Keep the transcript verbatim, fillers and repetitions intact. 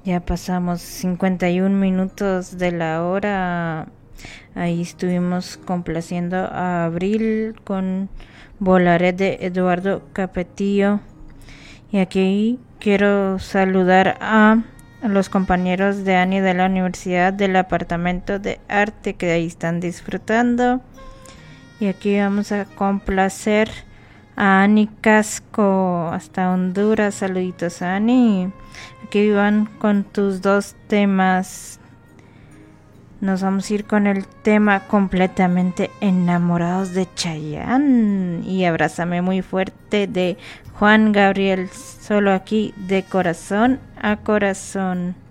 Ya pasamos cincuenta y un minutos de la hora. Ahí estuvimos complaciendo a Abril con Volaré de Eduardo Capetillo. Y aquí quiero saludar a los compañeros de Ani de la Universidad del Departamento de Arte que ahí están disfrutando. Y aquí vamos a complacer a Ani Casco hasta Honduras. Saluditos, Ani. Aquí van con tus dos temas. Nos vamos a ir con el tema Completamente Enamorados de Chayanne y Abrázame Muy Fuerte de Juan Gabriel, solo aquí de corazón a corazón.